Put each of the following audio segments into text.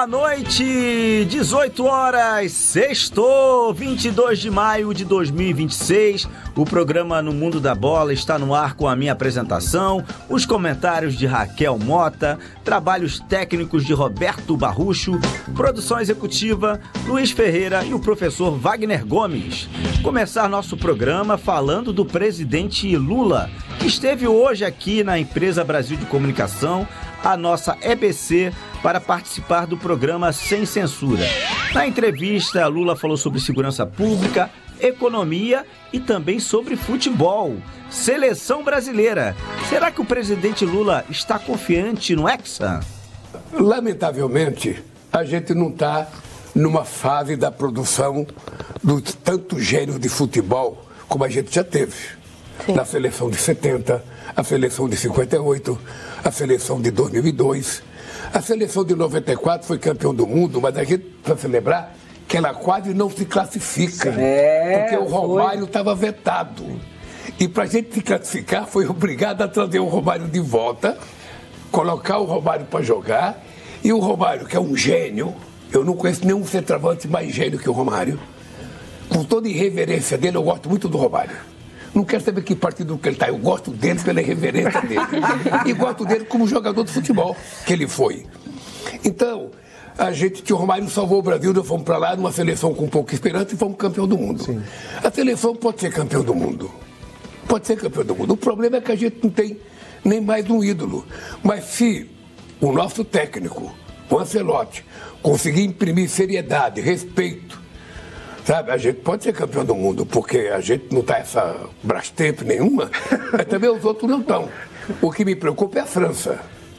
Boa noite, 18 horas, sextou, 22 de maio de 2026. O programa No Mundo da Bola está no ar com a minha apresentação, os comentários de Raquel Mota, trabalhos técnicos de Roberto Barrucho, produção executiva Luiz Ferreira e o professor Wagner Gomes. Começar nosso programa falando do presidente Lula, que esteve hoje aqui na Empresa Brasil de Comunicação, a nossa EBC, para participar do programa Sem Censura. Na entrevista, Lula falou sobre segurança pública, economia e também sobre futebol. Seleção brasileira. Será que o presidente Lula está confiante no Hexa? Lamentavelmente, a gente não está numa fase da produção do tanto gênio de futebol como a gente já teve. Sim. Na seleção de 70, a seleção de 58, a seleção de 2002. A seleção de 94 foi campeão do mundo, mas a gente precisa se lembrar que ela quase não se classifica, porque o Romário estava vetado. E para a gente se classificar, foi obrigado a trazer o Romário de volta, colocar o Romário para jogar, e o Romário, que é um gênio, eu não conheço nenhum centroavante mais gênio que o Romário. Com toda a irreverência dele, eu gosto muito do Romário. Não quero saber que partido que ele está. Eu gosto dele pela irreverência dele. E gosto dele como jogador de futebol que ele foi. Então, a gente tinha o Romário salvou o Brasil, nós fomos para lá numa seleção com pouca esperança e fomos campeão do mundo. Sim. A seleção pode ser campeão do mundo. Pode ser campeão do mundo. O problema é que a gente não tem nem mais um ídolo. Mas se o nosso técnico, o Ancelotti, conseguir imprimir seriedade, respeito, sabe, a gente pode ser campeão do mundo, porque a gente não está essa Brastemp nenhuma, mas também os outros não estão. O que me preocupa é a França.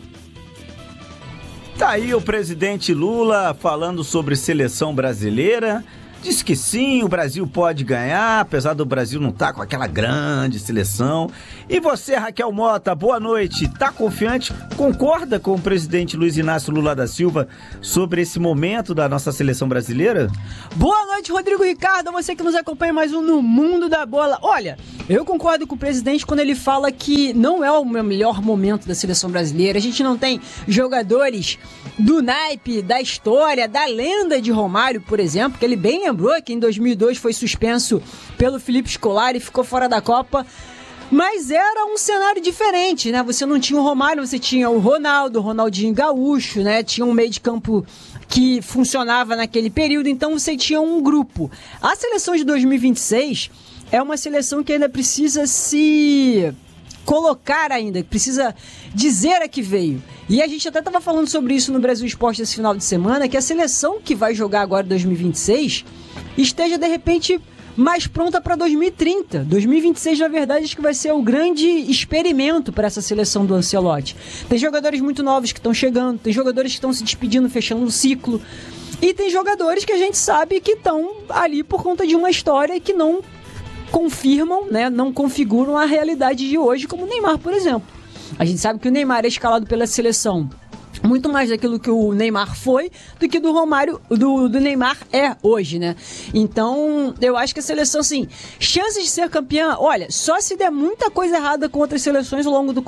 Tá aí o presidente Lula falando sobre seleção brasileira. Diz que sim, o Brasil pode ganhar, apesar do Brasil não estar com aquela grande seleção. E você, Raquel Mota, boa noite. Tá confiante? Concorda com o presidente Luiz Inácio Lula da Silva sobre esse momento da nossa seleção brasileira? Boa noite, Rodrigo Ricardo, você que nos acompanha mais um No Mundo da Bola. Olha, eu concordo com o presidente quando ele fala que não é o melhor momento da seleção brasileira. A gente não tem jogadores do naipe, da história, da lenda de Romário, por exemplo, que ele bem lembrou que em 2002 foi suspenso pelo Felipe Scolari e ficou fora da Copa. Mas era um cenário diferente, né? Você não tinha o Romário, você tinha o Ronaldo, o Ronaldinho Gaúcho, né? Tinha um meio de campo que funcionava naquele período, então você tinha um grupo. A seleção de 2026 é uma seleção que ainda precisa se colocar ainda, precisa dizer a que veio. E a gente até estava falando sobre isso no Brasil Esporte esse final de semana, que a seleção que vai jogar agora em 2026 esteja, de repente, mais pronta para 2030. 2026, na verdade, acho que vai ser o grande experimento para essa seleção do Ancelotti. Tem jogadores muito novos que estão chegando, tem jogadores que estão se despedindo, fechando um ciclo, e tem jogadores que a gente sabe que estão ali por conta de uma história que não confirmam, né, não configuram a realidade de hoje, como o Neymar, por exemplo. A gente sabe que o Neymar é escalado pela seleção muito mais daquilo que o Neymar foi do que do Romário, do Neymar é hoje, né? Então, eu acho que a seleção, assim, chances de ser campeã, olha, só se der muita coisa errada com outras seleções ao longo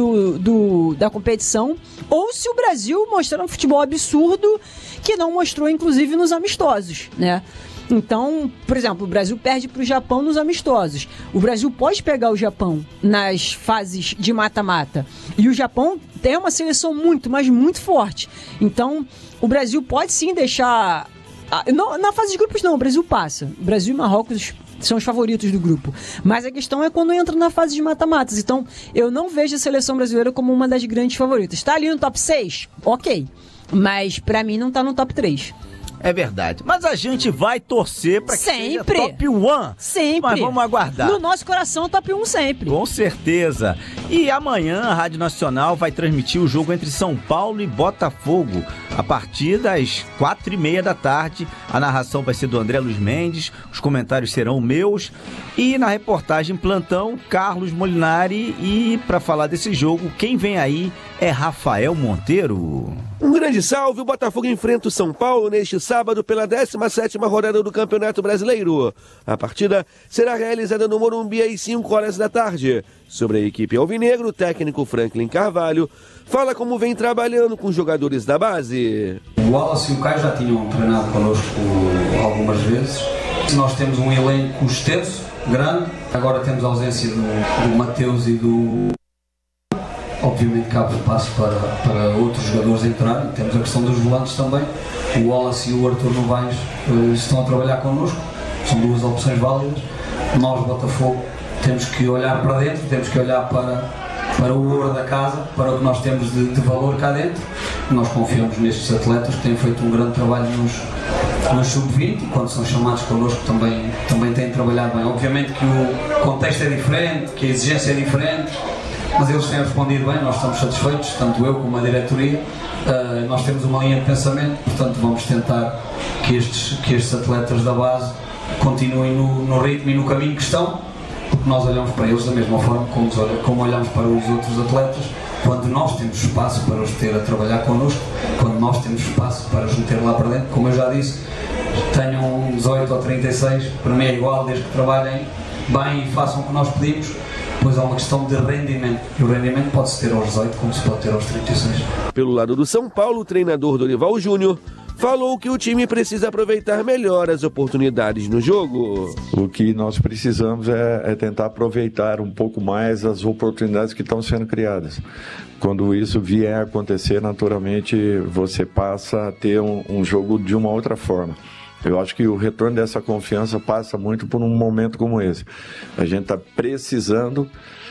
da competição, ou se o Brasil mostrar um futebol absurdo que não mostrou, inclusive, nos amistosos, né? Então, por exemplo, o Brasil perde para o Japão nos amistosos. O Brasil pode pegar o Japão nas fases de mata-mata. E o Japão tem uma seleção muito, mas muito forte. Então, o Brasil pode sim deixar... Na fase de grupos não, o Brasil passa. O Brasil e Marrocos são os favoritos do grupo. Mas a questão é quando entra na fase de mata-matas. Então, eu não vejo a seleção brasileira como uma das grandes favoritas. Está ali no top 6? Ok. Mas, para mim, não está no top 3. É verdade. Mas a gente vai torcer para que seja top 1. Sempre. Mas vamos aguardar. No nosso coração, top 1 sempre. Com certeza. E amanhã a Rádio Nacional vai transmitir o jogo entre São Paulo e Botafogo a partir das 4h30 da tarde. A narração vai ser do André Luiz Mendes, os comentários serão meus. E na reportagem plantão, Carlos Molinari. E para falar desse jogo, quem vem aí é Rafael Monteiro. Um grande salve, o Botafogo enfrenta o São Paulo neste sábado pela 17ª rodada do Campeonato Brasileiro. A partida será realizada no Morumbi às 5h da tarde. Sobre a equipe alvinegro, o técnico Franklin Carvalho fala como vem trabalhando com os jogadores da base. O Wallace e o Caio já tinham treinado connosco algumas vezes. Nós temos um elenco extenso, grande. Agora temos a ausência do Mateus e do... Obviamente que abre espaço para outros jogadores entrarem. Temos a questão dos volantes também. O Wallace e o Arthur Novaes estão a trabalhar connosco. São duas opções válidas. Nós, Botafogo, temos que olhar para dentro, temos que olhar para o ouro da casa, para o que nós temos de valor cá dentro. Nós confiamos nestes atletas que têm feito um grande trabalho nos sub-20 e quando são chamados connosco também têm trabalhado bem. Obviamente que o contexto é diferente, que a exigência é diferente, mas eles têm respondido bem, nós estamos satisfeitos, tanto eu como a diretoria. Nós temos uma linha de pensamento, portanto vamos tentar que estes atletas da base continuem no ritmo e no caminho que estão, porque nós olhamos para eles da mesma forma como olhamos para os outros atletas, quando nós temos espaço para os ter a trabalhar connosco, quando nós temos espaço para os meter lá para dentro, como eu já disse, tenham 18 ou 36, para mim é igual, desde que trabalhem bem e façam o que nós pedimos. Pois há uma questão de rendimento, e o rendimento pode-se ter aos 18 como se pode ter aos 36. Pelo lado do São Paulo, o treinador Dorival Júnior falou que o time precisa aproveitar melhor as oportunidades no jogo. O que nós precisamos é tentar aproveitar um pouco mais as oportunidades que estão sendo criadas. Quando isso vier a acontecer, naturalmente você passa a ter um jogo de uma outra forma. Eu acho que o retorno dessa confiança passa muito por um momento como esse. A gente está precisando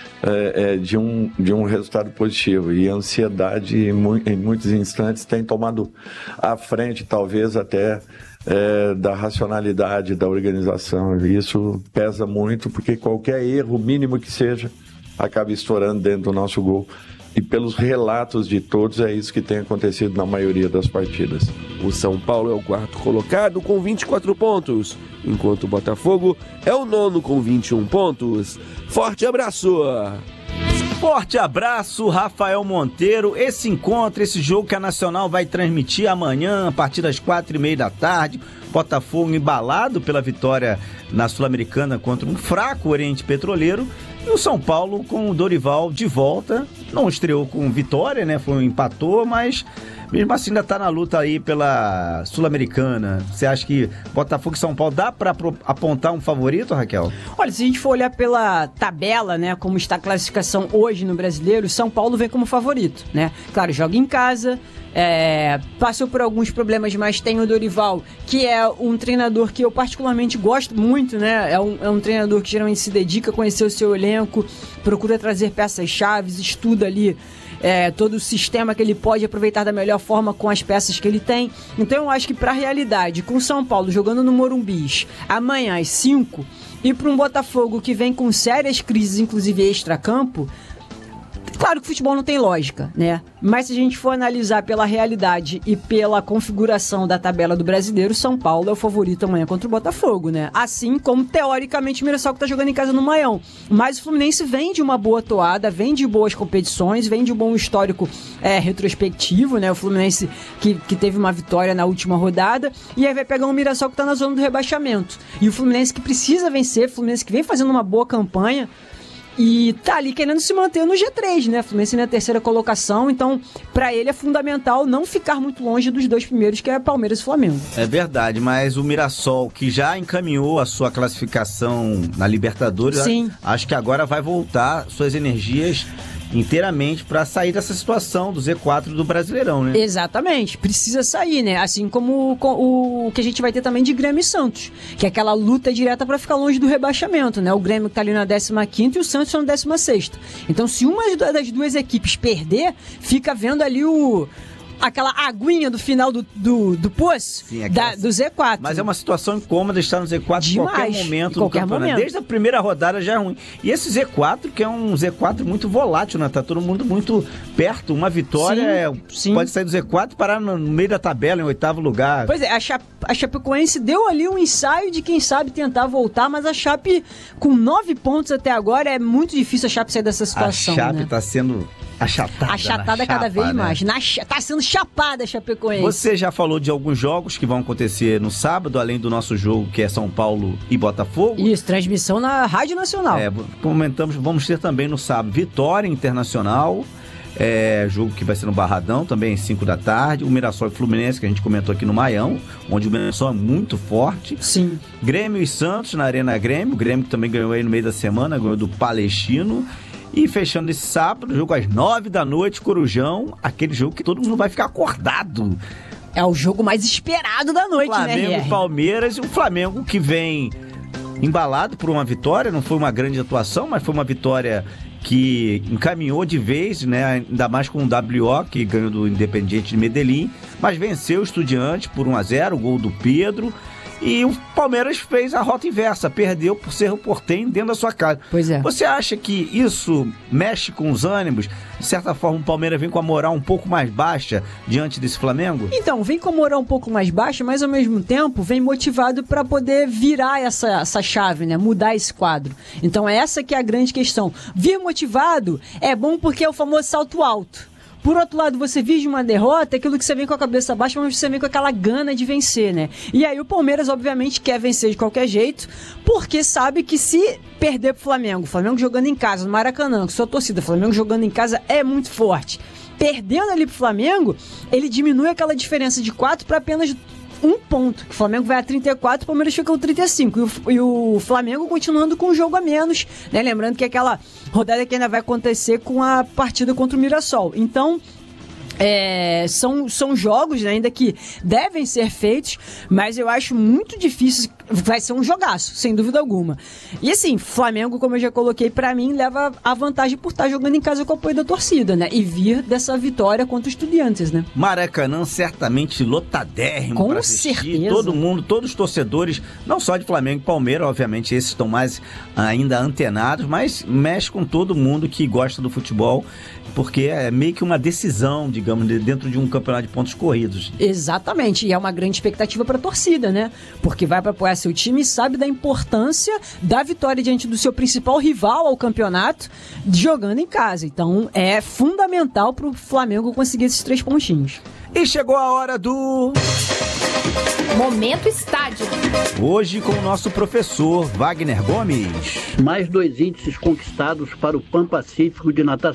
de um resultado positivo e a ansiedade em muitos instantes tem tomado a frente, talvez até da racionalidade da organização. E isso pesa muito porque qualquer erro mínimo que seja acaba estourando dentro do nosso gol. E pelos relatos de todos, é isso que tem acontecido na maioria das partidas. O São Paulo é o quarto colocado com 24 pontos, enquanto o Botafogo é o nono com 21 pontos. Forte abraço! Forte abraço, Rafael Monteiro. Esse jogo que a Nacional vai transmitir amanhã, a partir das 4h30 da tarde. Botafogo embalado pela vitória na Sul-Americana contra um fraco Oriente Petroleiro. E o São Paulo com o Dorival de volta. Não estreou com vitória, né? Empatou, mas mesmo assim ainda tá na luta aí pela Sul-Americana. Você acha que Botafogo e São Paulo dá para apontar um favorito, Raquel? Olha, se a gente for olhar pela tabela, né, como está a classificação hoje no Brasileiro, São Paulo vem como favorito, né? Claro, joga em casa, passou por alguns problemas, mas tem o Dorival, que é um treinador que eu particularmente gosto muito, né? É um treinador que geralmente se dedica a conhecer o seu elenco, procura trazer peças-chave, estuda ali todo o sistema que ele pode aproveitar da melhor forma com as peças que ele tem. Então eu acho que para a realidade, com o São Paulo jogando no Morumbi amanhã às 5 e para um Botafogo que vem com sérias crises, inclusive extra-campo, claro que o futebol não tem lógica, né? Mas se a gente for analisar pela realidade e pela configuração da tabela do Brasileiro, São Paulo é o favorito amanhã contra o Botafogo, né? Assim como, teoricamente, o Mirassol que tá jogando em casa no Maião. Mas o Fluminense vem de uma boa toada, vem de boas competições, vem de um bom histórico retrospectivo, né? O Fluminense que teve uma vitória na última rodada, e aí vai pegar um Mirassol que tá na zona do rebaixamento. E o Fluminense que precisa vencer, o Fluminense que vem fazendo uma boa campanha, e tá ali querendo se manter no G3, né? Fluminense na terceira colocação, então pra ele é fundamental não ficar muito longe dos dois primeiros, que é Palmeiras e Flamengo. É verdade, mas o Mirassol, que já encaminhou a sua classificação na Libertadores, sim, acho que agora vai voltar suas energias inteiramente para sair dessa situação do Z4 do Brasileirão, né? Exatamente, precisa sair, né? Assim como o que a gente vai ter também de Grêmio e Santos, que é aquela luta direta para ficar longe do rebaixamento, né? O Grêmio tá ali na 15ª e o Santos tá na 16ª. Então, se uma das duas equipes perder, fica vendo ali aquela aguinha do final do poço. Sim, do Z4. Mas é uma situação incômoda estar no Z4 em qualquer momento do campeonato. Desde a primeira rodada já é ruim. E esse Z4, que é um Z4 muito volátil, né? Tá todo mundo muito perto. Uma vitória sim. Pode sair do Z4 e parar no meio da tabela, em 8º lugar. Pois é, a Chapecoense deu ali um ensaio de quem sabe tentar voltar, mas a Chape, com 9 pontos até agora, é muito difícil a Chape sair dessa situação. A Chape, né, tá sendo achatada cada vez, né, mais. Tá sendo chapada a Chapecoense. Você já falou de alguns jogos que vão acontecer no sábado, além do nosso jogo, que é São Paulo e Botafogo. Isso, transmissão na Rádio Nacional. Comentamos, vamos ter também no sábado Vitória Internacional, jogo que vai ser no Barradão, também às 5 da tarde. O Mirassol e Fluminense, que a gente comentou aqui no Maião, onde o Mirassol é muito forte. Sim. Grêmio e Santos na Arena Grêmio. O Grêmio que também ganhou aí no meio da semana, ganhou do Palestino. E fechando esse sábado, jogo às 9 da noite, Corujão, aquele jogo que todo mundo vai ficar acordado. É o jogo mais esperado da noite, Flamengo, né, Palmeiras, e o Flamengo que vem embalado por uma vitória. Não foi uma grande atuação, mas foi uma vitória que encaminhou de vez, né? Ainda mais com o WO, que ganhou do Independiente de Medellín, mas venceu o Estudiantes por 1-0, o gol do Pedro. E o Palmeiras fez a rota inversa, perdeu por Cerro Porteño dentro da sua casa. Pois é. Você acha que isso mexe com os ânimos? De certa forma, o Palmeiras vem com a moral um pouco mais baixa diante desse Flamengo? Então, vem com a moral um pouco mais baixa, mas ao mesmo tempo vem motivado para poder virar essa chave, né? Mudar esse quadro. Então, essa que é a grande questão. Vir motivado é bom porque é o famoso salto alto. Por outro lado, você vive uma derrota, aquilo que você vem com a cabeça baixa, mas você vem com aquela gana de vencer, né? E aí o Palmeiras, obviamente, quer vencer de qualquer jeito, porque sabe que se perder pro Flamengo, o Flamengo jogando em casa, no Maracanã, com sua torcida, o Flamengo jogando em casa é muito forte. Perdendo ali pro Flamengo, ele diminui aquela diferença de 4 para apenas 1 ponto. O Flamengo vai a 34, o Palmeiras fica com 35. E o Flamengo continuando com um jogo a menos, né? Lembrando que aquela rodada que ainda vai acontecer com a partida contra o Mirassol. Então, são jogos, né, ainda que devem ser feitos, mas eu acho muito difícil. Vai ser um jogaço, sem dúvida alguma. E assim, Flamengo, como eu já coloquei, pra mim, leva a vantagem por estar jogando em casa com o apoio da torcida, né? E vir dessa vitória contra os Estudiantes, né? Maracanã certamente lotadérrimo pra assistir. Com certeza. Todo mundo, todos os torcedores, não só de Flamengo e Palmeiras, obviamente esses estão mais ainda antenados, mas mexe com todo mundo que gosta do futebol, porque é meio que uma decisão, digamos, dentro de um campeonato de pontos corridos. Exatamente, e é uma grande expectativa para a torcida, né? Porque vai para apoiar seu time e sabe da importância da vitória diante do seu principal rival ao campeonato, jogando em casa. Então é fundamental para o Flamengo conseguir esses 3 pontinhos. E chegou a hora do Momento Estádio. Hoje com o nosso professor Wagner Gomes. Mais 2 índices conquistados para o Pan Pacífico de natação.